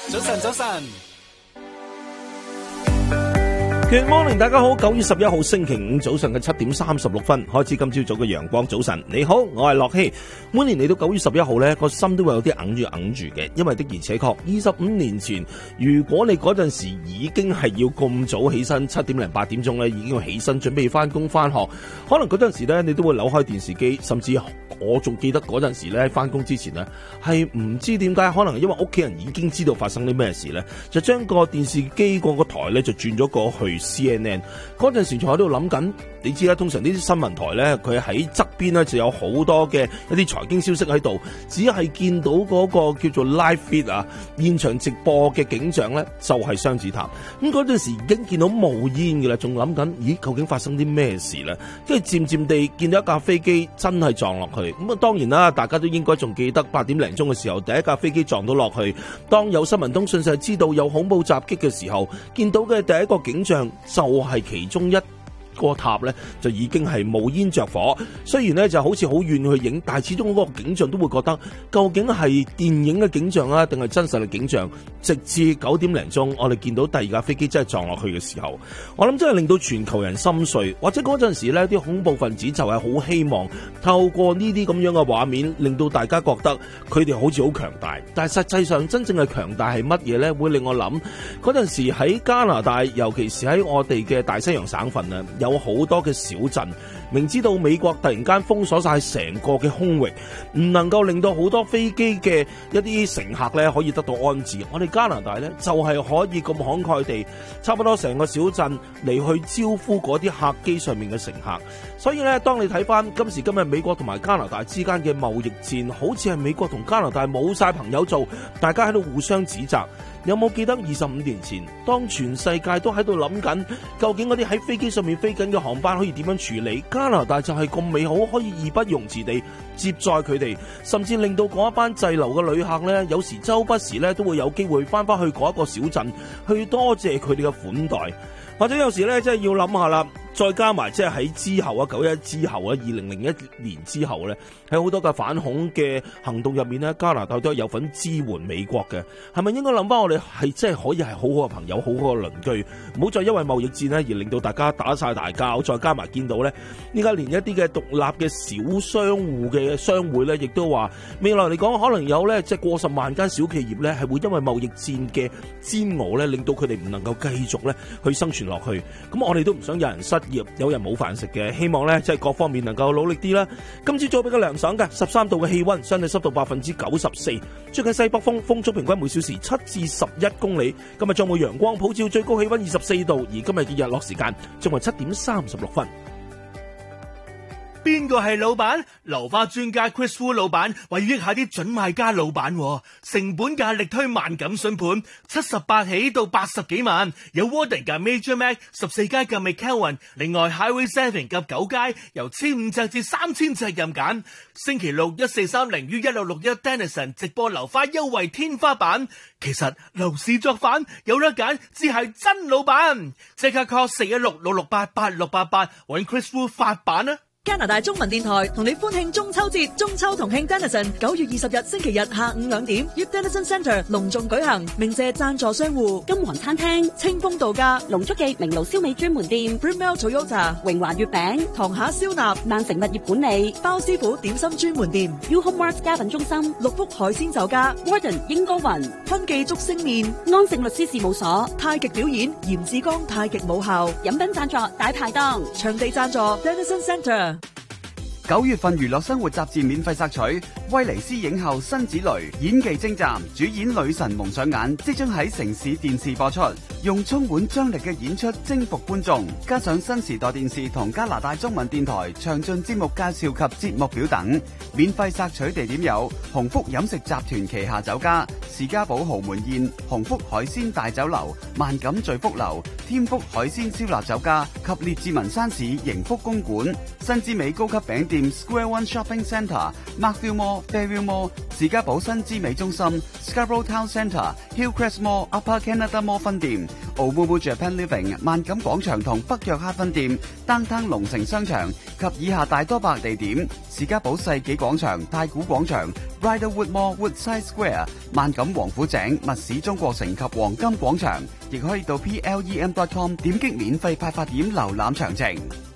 早晨，早晨。 Good morning， 大家好，9月11號星期五早上嘅7點36分開始今朝早嘅陽光早晨。你好，我係樂希。每年嚟到9月11號呢，個心都會有啲揞住嘅，因為的而且確25年前，如果你嗰陣時已經係要咁早起身，7點零8點鐘呢已經要起身準備翻工翻學，可能嗰陣時呢你都會扭開電視機，甚至我仲記得嗰陣時呢翻工之前呢係唔知點解，可能因為屋企人已經知道發生啲咩事呢，就將個電視機嗰個台呢就轉咗過去CNN 嗰陣時仲喺度諗緊，你知啦，通常呢啲新聞台咧，佢喺側邊咧就有好多嘅一啲財經消息喺度，只係見到嗰個叫做 live feed 啊，現場直播嘅景象咧就係雙子塔。咁嗰陣時已經見到冒煙嘅啦，仲諗緊，咦，究竟發生啲咩事咧？跟住漸漸地見到一架飛機真係撞落去。咁啊，當然啦，大家都應該仲記得8點零鐘嘅時候，第一架飛機撞到落去。當有新聞通訊社知道有恐怖襲擊嘅時候，見到嘅第一個景象就係其中一個塔咧就已經係冒煙着火，雖然咧就好似好遠去影，但係始終嗰個景象都會覺得究竟係電影嘅景象啊，定係真實嘅景象？直至9點零鐘，我哋見到第二架飛機真係撞落去嘅時候，我諗真係令到全球人心碎。或者嗰陣時咧，啲恐怖分子就係好希望透過呢啲咁樣嘅畫面，令到大家覺得佢哋好似好強大。但係實際上真正嘅強大係乜嘢咧？會令我諗嗰陣時喺加拿大，尤其是喺我哋嘅大西洋省份啊，有好多嘅小鎮，明知道美國突然間封鎖晒成個嘅空域，唔能夠令到好多飛機嘅一啲乘客咧可以得到安置。我哋加拿大咧就係可以咁慷慨地，差不多成個小鎮嚟去招呼嗰啲客機上面嘅乘客。所以咧，當你睇翻今時今日美國同埋加拿大之間嘅貿易戰，好似係美國同加拿大冇晒朋友做，大家喺度互相指責。有冇記得25年前，當全世界都喺度諗緊，究竟嗰啲喺飛機上面飛緊嘅航班可以點樣處理？加拿大就係咁美好，可以義不容辭地接載佢哋，甚至令到嗰一班滯留嘅旅客呢，有時周不時呢都會有機會翻返去嗰一個小鎮，去多謝佢哋嘅款待。或者有時呢，真係要諗下啦。再加埋即係喺之後啊，911之後啊，2001年之後咧，喺好多嘅反恐嘅行動入面咧，加拿大都有份支援美國嘅。係咪應該諗翻我哋係即係可以係好好嘅朋友，好好嘅鄰居，唔好再因為貿易戰咧而令到大家打晒大交。再加埋見到咧，依家連一啲嘅獨立嘅小商戶嘅商會咧，亦都話未來嚟講可能有咧即係過10萬間小企業咧係會因為貿易戰嘅煎熬咧，令到佢哋唔能夠繼續咧去生存落去。咁我哋都唔想有人失業，有人冇飯食嘅，希望咧即係各方面能夠努力啲啦。今朝早比較涼爽嘅13度嘅氣溫，相對濕度94%，最近西北風，風速平均每小時7至11公里。今日將會陽光普照，最高氣溫24度，而今日嘅日落時間將為7點36分。 邊個係老闆？流花專家 Chris Wu 老闆為要益下啲準買家老闆，成本價力推萬錦筍盤，78起到80幾萬，有 Warden 嘅 Major Mac 14階嘅 McKelvin， 另外 Highway 7及9階由1500隻至3000隻任揀。星期六1430於1661 Denison 直播流花優惠天花板。其實樓市作反有得揀，只係真老闆。即刻 call 416-668-8688揾 Chris Wu 發版啊！ 加拿大中文電台同你歡慶中秋節，中秋同慶 Denison 9月20日星期日下午2點，於 Denison Centre 隆重舉行。鳴謝贊助商戶： 金皇餐廳、 清風度假、 龍足記明爐燒味專門店、 Brimell Toyota、 榮華月餅、 堂下燒臘、 萬城物業管理、 包師傅點心專門店、 U Home Mart 家品中心、 六福海鮮酒家、 Warden 英歌雲、 坤記竹升麵、 安盛律師事務所、 太極表演、嚴志剛太極母校。 飲品贊助大排檔， 場地贊助 Denison Centre。 9月份娛樂生活雜誌免費索取，威尼斯影后辛芷蕾演技精湛，主演女神蒙上眼，即將喺城市電視播出，用充滿張力嘅演出征服觀眾，加上新時代電視同加拿大中文電台詳盡節目介紹及節目表等。免費索取地點有鴻福飲食集團旗下酒家、士嘉堡豪門宴、鴻福海鮮大酒樓、萬錦聚福樓、添福海鮮燒臘酒家及列治文山市盈福公館、新之美高級餅店 Square One Shopping Centre、Markville Mall Mall、Fairview Mall、士嘉堡新之美中心、Scarborough Town Centre、Hillcrest Mall、Upper Canada Mall 分店、澳門 Japan Living、萬錦廣場同北約克分店、Downtown 龍城商場及以下大多百地點，士嘉堡世紀廣場、太古廣場、Riderwood Mall、Woodside Square、萬錦王府井、密市中國城及黃金廣場，亦可以到plem.com 點擊免費派發點瀏覽詳情。